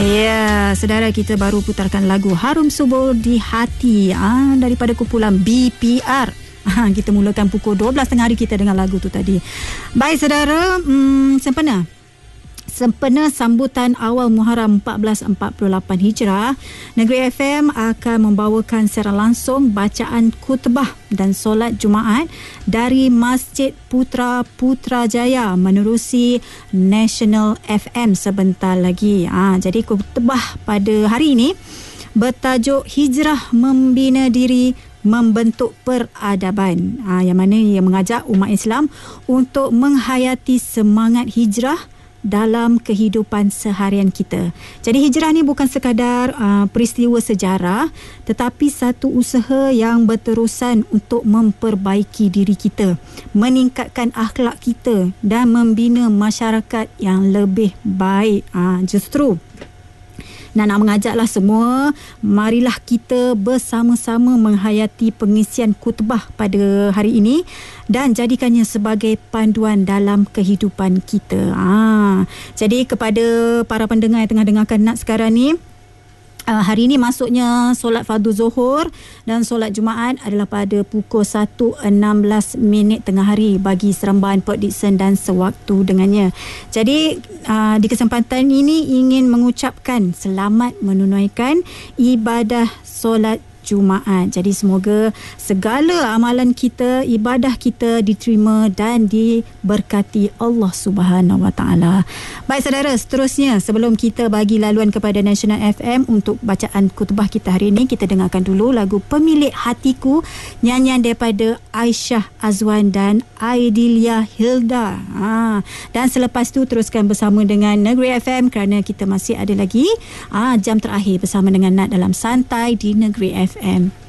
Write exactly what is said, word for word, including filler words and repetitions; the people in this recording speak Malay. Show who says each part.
Speaker 1: Ya, saudara, kita baru putarkan lagu Harum Subur di Hati ah, daripada kumpulan B P R. Ah, kita mulakan pukul dua belas tengah hari kita dengan lagu tu tadi. Baik saudara, hmm, sempena Sempena sambutan awal Muharram empat belas empat puluh lapan Hijrah, Negeri F M akan membawakan secara langsung bacaan khutbah dan solat Jumaat dari Masjid Putra Putrajaya menerusi National F M sebentar lagi. Ha, jadi khutbah pada hari ini bertajuk Hijrah Membina Diri Membentuk Peradaban. Ha, yang mana ia mengajak umat Islam untuk menghayati semangat hijrah dalam kehidupan seharian kita. Jadi hijrah ni bukan sekadar uh, peristiwa sejarah, tetapi satu usaha yang berterusan untuk memperbaiki diri kita, meningkatkan akhlak kita dan membina masyarakat yang lebih baik. Uh, justru Nak nak mengajaklah semua, marilah kita bersama-sama menghayati pengisian khutbah pada hari ini dan jadikannya sebagai panduan dalam kehidupan kita. Ha, jadi kepada para pendengar yang tengah dengarkan Nat sekarang ni, Uh, hari ini masuknya solat fardu zuhur dan solat Jumaat adalah pada pukul satu enam belas minit tengah hari bagi Seremban Port Dickson dan sewaktu dengannya. Jadi uh, di kesempatan ini ingin mengucapkan selamat menunaikan ibadah solat Jumaat. Jadi semoga segala amalan kita, ibadah kita diterima dan diberkati Allah Subhanahu Wa Taala. Baik saudara, seterusnya sebelum kita bagi laluan kepada National F M untuk bacaan khutbah kita hari ini, kita dengarkan dulu lagu Pemilik Hatiku, nyanyian daripada Aisyah Azwan dan Aidilia Hilda. Ha, dan selepas tu teruskan bersama dengan Negeri F M kerana kita masih ada lagi ha, jam terakhir bersama dengan Nat dalam Santai di Negeri F M.